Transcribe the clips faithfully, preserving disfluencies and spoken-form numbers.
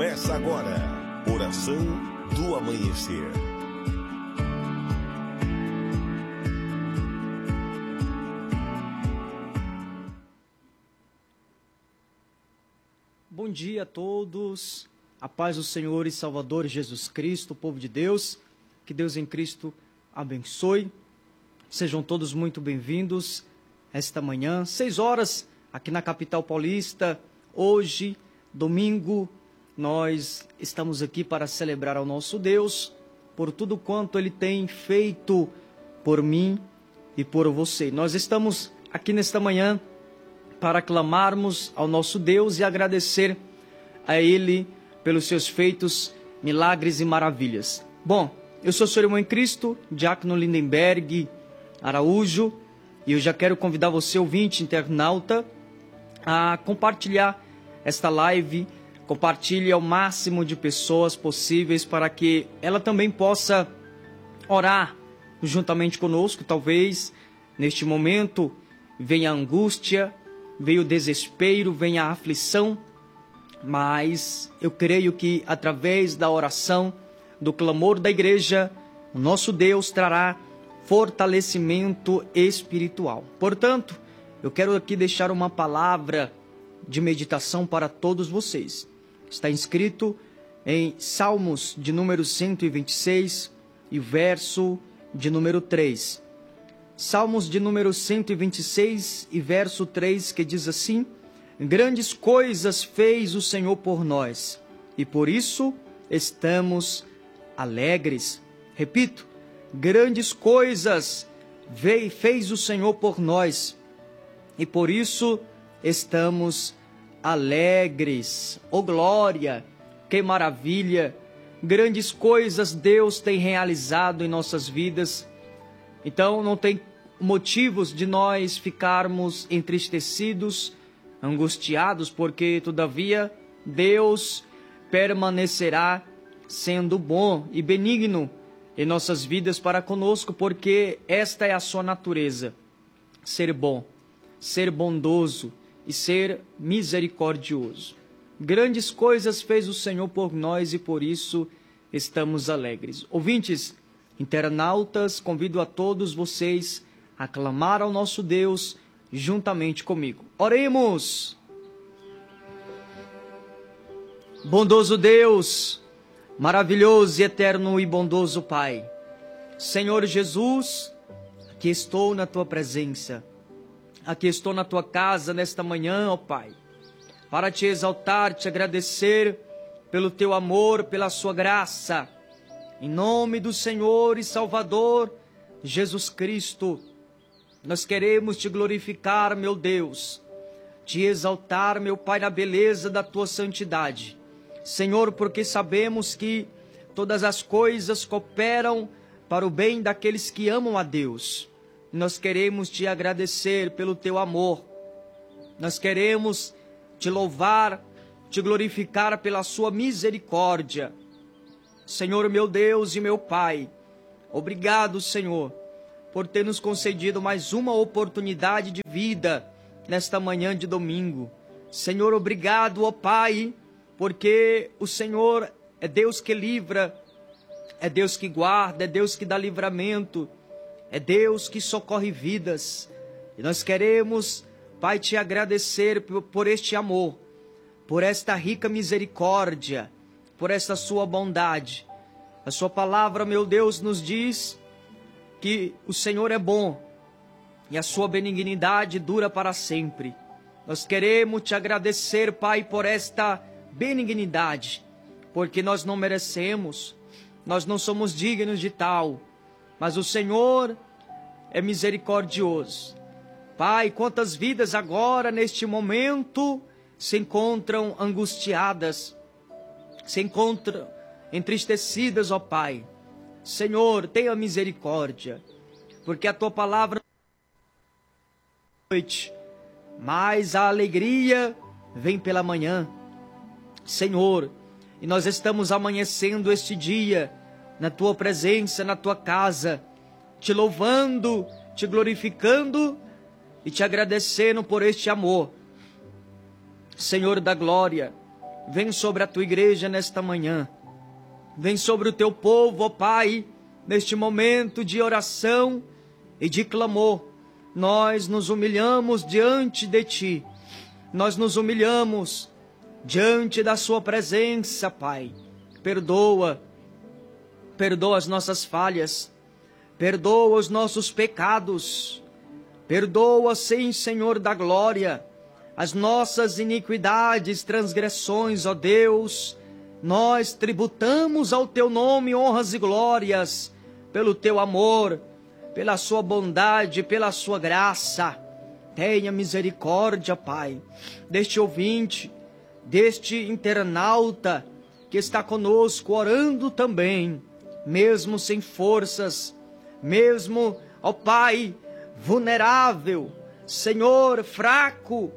Começa agora, Oração do Amanhecer. Bom dia a todos, a paz do Senhor e Salvador Jesus Cristo, povo de Deus, que Deus em Cristo abençoe. Sejam todos muito bem-vindos esta manhã, seis horas, aqui na capital paulista. Hoje, domingo, nós estamos aqui para celebrar ao nosso Deus por tudo quanto Ele tem feito por mim e por você. Nós estamos aqui nesta manhã para clamarmos ao nosso Deus e agradecer a Ele pelos seus feitos, milagres e maravilhas. Bom, eu sou o seu irmão em Cristo, Diácono Lindenberg Araújo, e eu já quero convidar você, ouvinte, internauta, a compartilhar esta live. Compartilhe ao máximo de pessoas possíveis para que ela também possa orar juntamente conosco. Talvez neste momento venha a angústia, venha o desespero, venha a aflição, mas eu creio que através da oração, do clamor da igreja, o nosso Deus trará fortalecimento espiritual. Portanto, eu quero aqui deixar uma palavra de meditação para todos vocês. Está inscrito em Salmos de número cento e vinte e seis e verso de número três. Salmos de número cento e vinte e seis e verso três, que diz assim: grandes coisas fez o Senhor por nós, e por isso estamos alegres. Repito, grandes coisas fez o Senhor por nós, e por isso estamos alegres. Oh glória, que maravilha! Grandes coisas Deus tem realizado em nossas vidas. Então não tem motivos de nós ficarmos entristecidos, angustiados, porque todavia Deus permanecerá sendo bom e benigno em nossas vidas para conosco, porque esta é a sua natureza: ser bom, ser bondoso e ser misericordioso. Grandes coisas fez o Senhor por nós e por isso estamos alegres. Ouvintes, internautas, convido a todos vocês a clamar ao nosso Deus juntamente comigo. Oremos! Bondoso Deus, maravilhoso e eterno e bondoso Pai, Senhor Jesus, aqui estou na Tua presença, aqui estou na Tua casa nesta manhã, ó Pai, para Te exaltar, Te agradecer pelo Teu amor, pela Sua graça, em nome do Senhor e Salvador Jesus Cristo. Nós queremos Te glorificar, meu Deus, Te exaltar, meu Pai, na beleza da Tua santidade, Senhor, porque sabemos que todas as coisas cooperam para o bem daqueles que amam a Deus. Nós queremos Te agradecer pelo Teu amor, nós queremos Te louvar, Te glorificar pela Sua misericórdia. Senhor, meu Deus e meu Pai, obrigado, Senhor, por ter nos concedido mais uma oportunidade de vida nesta manhã de domingo. Senhor, obrigado, ó Pai, porque o Senhor é Deus que livra, é Deus que guarda, é Deus que dá livramento, é Deus que socorre vidas. E nós queremos, Pai, Te agradecer por, por este amor, por esta rica misericórdia, por esta Sua bondade. A Sua palavra, meu Deus, nos diz que o Senhor é bom e a Sua benignidade dura para sempre. Nós queremos Te agradecer, Pai, por esta benignidade, porque nós não merecemos, nós não somos dignos de tal, mas o Senhor é misericordioso. Pai, quantas vidas agora, neste momento, se encontram angustiadas, se encontram entristecidas, ó Pai. Senhor, tenha misericórdia, porque a Tua palavra noite, mas a alegria vem pela manhã. Senhor, e nós estamos amanhecendo este dia na Tua presença, na Tua casa, Te louvando, Te glorificando e Te agradecendo por este amor. Senhor da glória, vem sobre a tua igreja nesta manhã. Vem sobre o teu povo, ó Pai, neste momento de oração e de clamor. Nós nos humilhamos diante de Ti. Nós nos humilhamos diante da Sua presença, Pai. Perdoa, perdoa as nossas falhas, perdoa os nossos pecados, perdoa, sim, Senhor da glória, as nossas iniquidades, transgressões, ó Deus. Nós tributamos ao Teu nome honras e glórias, pelo Teu amor, pela Sua bondade, pela Sua graça. Tenha misericórdia, Pai, deste ouvinte, deste internauta que está conosco orando também, mesmo sem forças, mesmo, ó Pai, vulnerável, Senhor, fraco,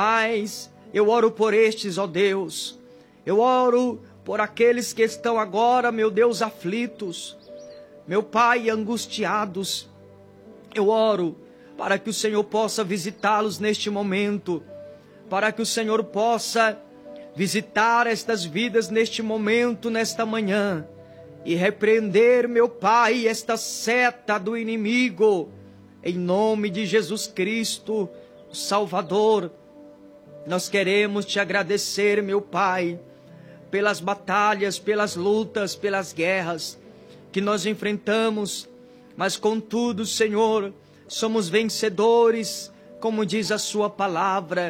mas eu oro por estes, ó Deus. Eu oro por aqueles que estão agora, meu Deus, aflitos, meu Pai, angustiados. Eu oro para que o Senhor possa visitá-los neste momento, para que o Senhor possa visitar estas vidas neste momento, nesta manhã, e repreender, meu Pai, esta seta do inimigo, em nome de Jesus Cristo, o Salvador. Nós queremos Te agradecer, meu Pai, pelas batalhas, pelas lutas, pelas guerras que nós enfrentamos, mas contudo, Senhor, somos vencedores, como diz a Sua palavra.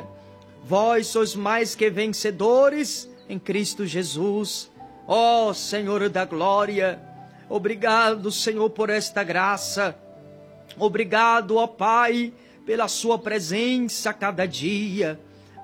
Vós sois mais que vencedores em Cristo Jesus. Ó Senhor da glória, obrigado, Senhor, por esta graça. Obrigado, ó Pai, pela Sua presença a cada dia,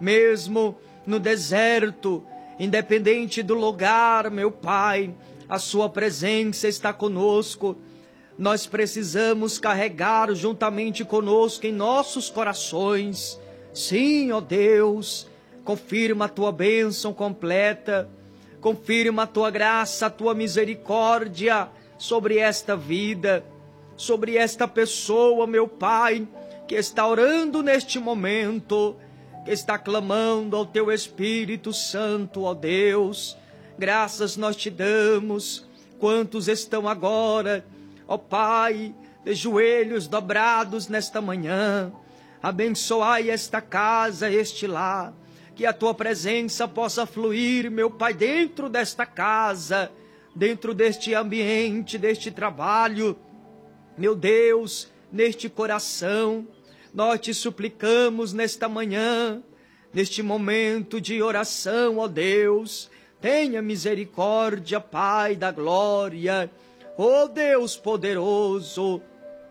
mesmo no deserto, independente do lugar, meu Pai, a Sua presença está conosco. Nós precisamos carregar juntamente conosco em nossos corações. Sim, ó Deus, confirma a Tua bênção completa, confirma a Tua graça, a Tua misericórdia sobre esta vida, sobre esta pessoa, meu Pai, que está orando neste momento, que está clamando ao Teu Espírito Santo, ó Deus. Graças nós Te damos. Quantos estão agora, ó Pai, de joelhos dobrados nesta manhã. Abençoai esta casa, este lar, que a Tua presença possa fluir, meu Pai, dentro desta casa, dentro deste ambiente, deste trabalho, meu Deus, neste coração. Nós Te suplicamos nesta manhã, neste momento de oração, ó Deus, tenha misericórdia, Pai da glória, ó Deus poderoso,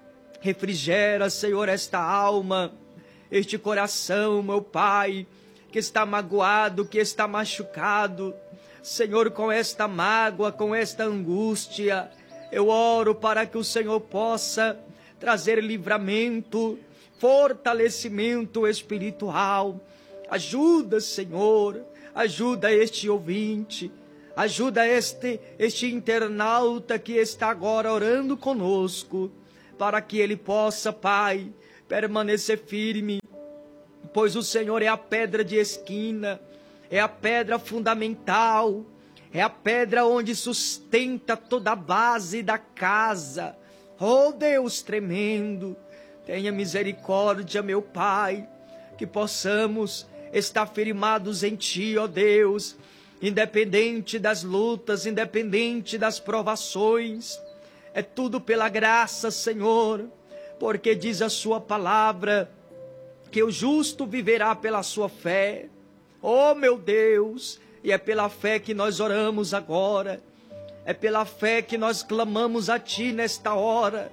refrigera, Senhor, esta alma, este coração, meu Pai, que está magoado, que está machucado, Senhor, com esta mágoa, com esta angústia. Eu oro para que o Senhor possa trazer livramento, fortalecimento espiritual. Ajuda, Senhor, ajuda este ouvinte, ajuda este, este internauta que está agora orando conosco, para que ele possa, Pai, permanecer firme, pois o Senhor é a pedra de esquina, é a pedra fundamental, é a pedra onde sustenta toda a base da casa. Oh Deus tremendo, tenha misericórdia, meu Pai, que possamos estar firmados em Ti, ó Deus, independente das lutas, independente das provações. É tudo pela graça, Senhor, porque diz a Sua palavra que o justo viverá pela sua fé. Oh, meu Deus, e é pela fé que nós oramos agora, é pela fé que nós clamamos a Ti nesta hora.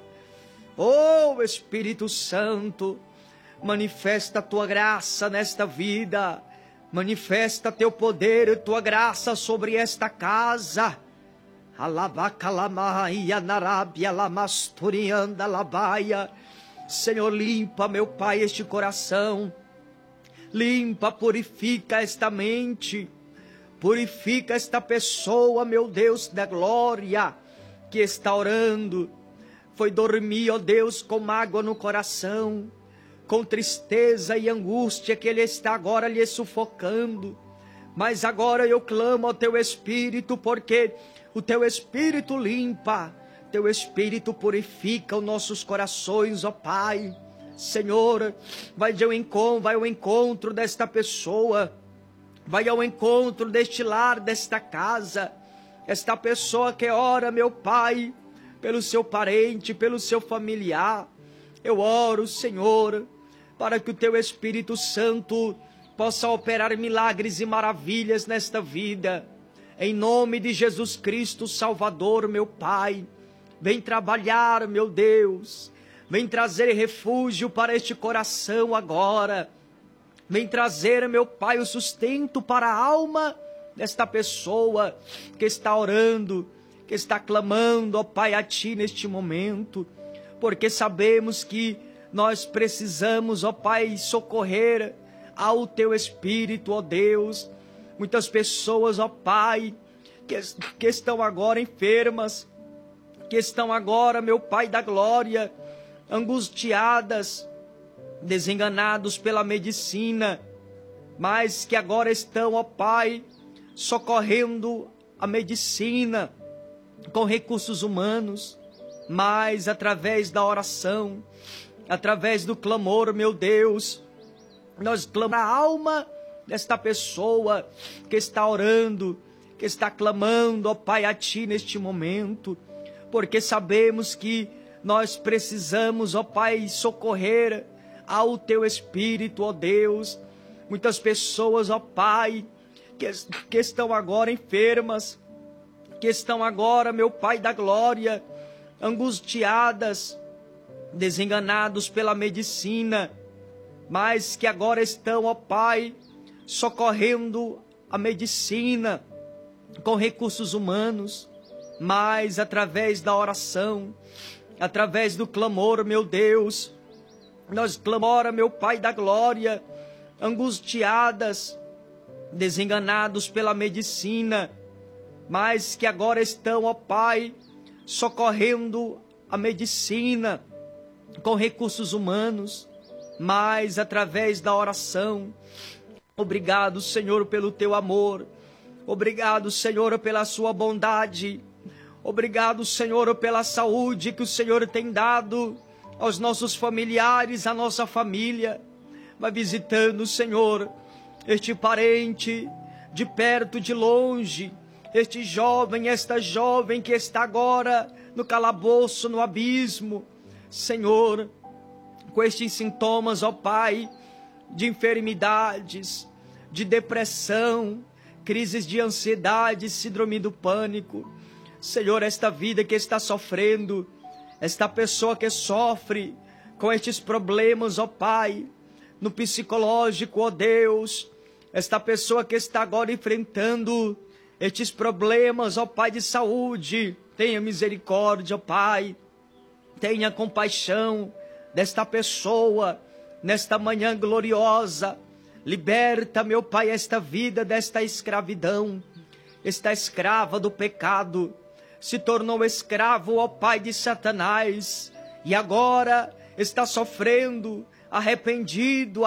Oh, Espírito Santo, manifesta a Tua graça nesta vida, manifesta Teu poder e Tua graça sobre esta casa. Senhor, limpa, meu Pai, este coração, limpa, purifica esta mente, purifica esta pessoa, meu Deus da glória, que está orando. Foi dormir, ó Deus, com mágoa no coração, com tristeza e angústia que ele está agora lhe sufocando. Mas agora eu clamo ao Teu Espírito, porque o Teu Espírito limpa, Teu Espírito purifica os nossos corações, ó Pai. Senhor, vai ao encontro, vai ao encontro desta pessoa, vai ao encontro deste lar, desta casa, esta pessoa que ora, meu Pai, pelo seu parente, pelo seu familiar. Eu oro, Senhor, para que o Teu Espírito Santo possa operar milagres e maravilhas nesta vida. Em nome de Jesus Cristo, Salvador, meu Pai, vem trabalhar, meu Deus, vem trazer refúgio para este coração agora. Vem trazer, meu Pai, o sustento para a alma desta pessoa que está orando, que está clamando, ó Pai, a Ti neste momento, porque sabemos que nós precisamos, ó Pai, socorrer ao Teu Espírito, ó Deus. Muitas pessoas, ó Pai, que, que estão agora enfermas, que estão agora, meu Pai da glória, angustiadas, desenganados pela medicina, mas que agora estão, ó Pai, socorrendo a medicina com recursos humanos, mas através da oração, através do clamor, meu Deus, nós clamamos a alma desta pessoa que está orando, que está clamando, ó Pai, a Ti neste momento, porque sabemos que nós precisamos, ó Pai, socorrer ao Teu Espírito, ó Deus. Muitas pessoas, ó Pai, que, que estão agora enfermas, que estão agora, meu Pai da glória, angustiadas, desenganados pela medicina, mas que agora estão, ó Pai, socorrendo a medicina com recursos humanos, mas através da oração, através do clamor, meu Deus, nós clamamos, meu Pai da glória, angustiadas, desenganados pela medicina, mas que agora estão, ó Pai, socorrendo a medicina com recursos humanos, mas através da oração. Obrigado, Senhor, pelo Teu amor. Obrigado, Senhor, pela Sua bondade. Obrigado, Senhor, pela saúde que o Senhor tem dado aos nossos familiares, à nossa família. Vai visitando, Senhor, este parente de perto, de longe, este jovem, esta jovem que está agora no calabouço, no abismo. Senhor, com estes sintomas, ó Pai, de enfermidades, de depressão, crises de ansiedade, síndrome do pânico. Senhor, esta vida que está sofrendo, esta pessoa que sofre com estes problemas, ó Pai, no psicológico, ó Deus, esta pessoa que está agora enfrentando estes problemas, ó Pai, de saúde, tenha misericórdia, ó Pai, tenha compaixão desta pessoa, nesta manhã gloriosa. Liberta, meu Pai, esta vida desta escravidão. Esta escrava do pecado se tornou escravo, ó Pai, de Satanás, e agora está sofrendo, arrependido,